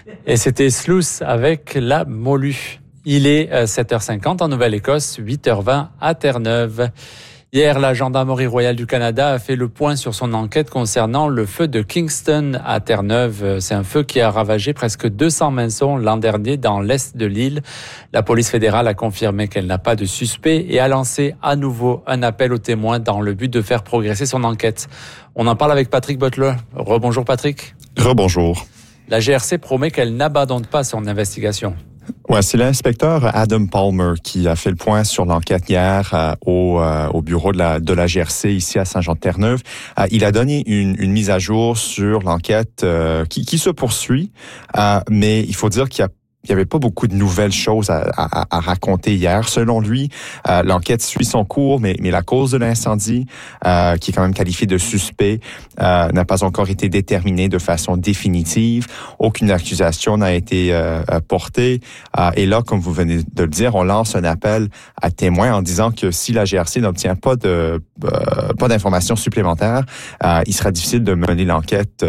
Et c'était Sluice avec la Molue. Il est 7h50 en Nouvelle-Écosse, 8h20 à Terre-Neuve. Hier, la Gendarmerie royale du Canada a fait le point sur son enquête concernant le feu de Kingston à Terre-Neuve. C'est un feu qui a ravagé presque 200 maisons l'an dernier dans l'est de l'île. La police fédérale a confirmé qu'elle n'a pas de suspect et a lancé à nouveau un appel aux témoins dans le but de faire progresser son enquête. On en parle avec Patrick Butler. Rebonjour Patrick. Rebonjour. La GRC promet qu'elle n'abandonne pas son investigation. Ouais, c'est l'inspecteur Adam Palmer qui a fait le point sur l'enquête hier au bureau de la GRC ici à Saint-Jean-de-Terre-Neuve. Il a donné une mise à jour sur l'enquête qui se poursuit, mais il faut dire qu'il y avait pas beaucoup de nouvelles choses à raconter hier. Selon lui, l'enquête suit son cours, mais la cause de l'incendie, qui est quand même qualifiée de suspect, n'a pas encore été déterminée de façon définitive. Aucune accusation n'a été portée. Et là, comme vous venez de le dire, on lance un appel à témoins en disant que si la GRC n'obtient pas d'informations supplémentaires, il sera difficile de mener l'enquête,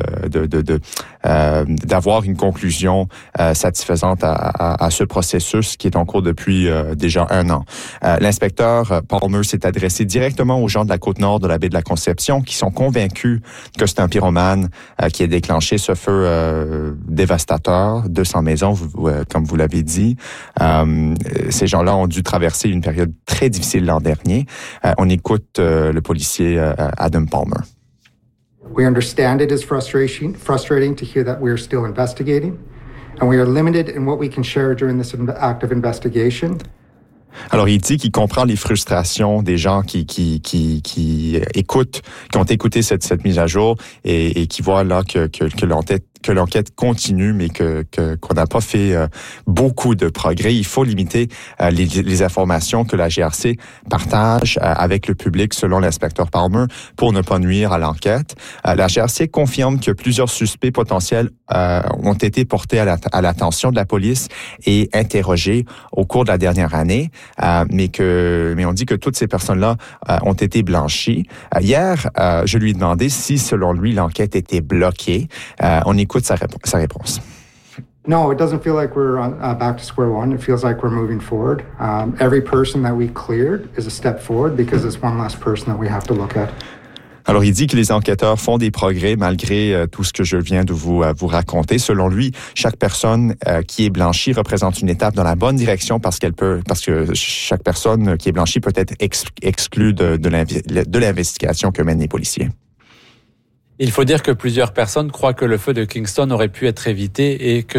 d'avoir une conclusion satisfaisante à ce processus qui est en cours depuis déjà 1 an. L'inspecteur Palmer s'est adressé directement aux gens de la Côte-Nord de la baie de la Conception qui sont convaincus que c'est un pyromane qui a déclenché ce feu dévastateur, 200 maisons, comme vous l'avez dit. Ces gens-là ont dû traverser une période très difficile l'an dernier. On écoute le policier Adam Palmer. We understand it is frustrating to hear that we are still investigating, and we are limited in what we can share during this active investigation. Alors, il dit qu'il comprend les frustrations des gens qui écoutent, qui ont écouté cette mise à jour et qui voient là que l'enquête continue, mais qu'on n'a pas fait beaucoup de progrès. Il faut limiter les informations que la GRC partage avec le public, selon l'inspecteur Palmer, pour ne pas nuire à l'enquête. La GRC confirme que plusieurs suspects potentiels ont été portés à l'attention de la police et interrogés au cours de la dernière année, mais on dit que toutes ces personnes-là ont été blanchies. Hier, je lui ai demandé si, selon lui, l'enquête était bloquée. On écoute sa réponse. No, it doesn't feel like we're back to square one. It feels like we're moving forward. Every person that we cleared is a step forward because it's one less person that we have to look at. Alors, il dit que les enquêteurs font des progrès malgré tout ce que je viens de vous raconter. Selon lui, chaque personne qui est blanchie représente une étape dans la bonne direction parce que chaque personne qui est blanchie peut être exclue de l'investigation que mènent les policiers. Il faut dire que plusieurs personnes croient que le feu de Kingston aurait pu être évité et que